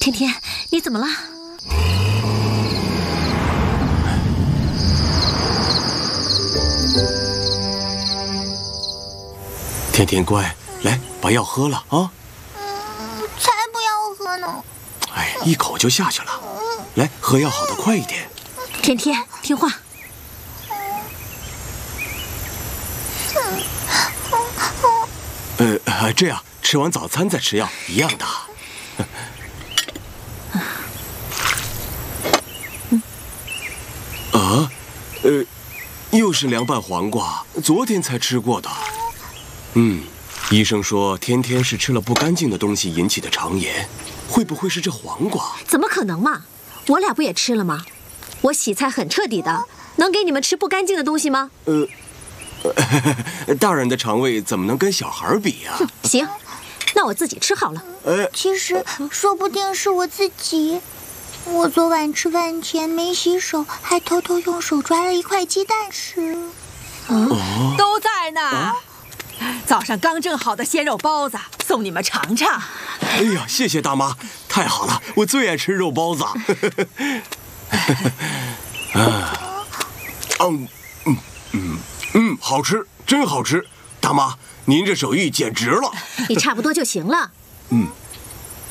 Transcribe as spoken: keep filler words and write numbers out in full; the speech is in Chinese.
天天，你怎么了？ 天天乖，来把药喝了啊！ 嗯，才不要喝呢！ 哎，一口就下去了。来，喝药好的快一点。 天天听话。 呃，这样吃完早餐再吃药一样的。啊，呃，又是凉拌黄瓜，昨天才吃过的。嗯，医生说天天是吃了不干净的东西引起的肠炎，会不会是这黄瓜？ 怎么可能嘛？我俩不也吃了吗？我洗菜很彻底的，能给你们吃不干净的东西吗？ 呃。大人的肠胃怎么能跟小孩比呀、啊？ 行，那我自己吃好了。 呃， 其实说不定是我自己。我昨晚吃饭前没洗手，还偷偷用手抓了一块鸡蛋吃。 哦，都在呢。啊、早上刚蒸好的鲜肉包子，送你们尝尝。 哎呀，谢谢大妈，太好了，我最爱吃肉包子。啊，嗯嗯嗯。嗯，好吃，真好吃！大妈，您这手艺简直了。 你差不多就行了。 嗯。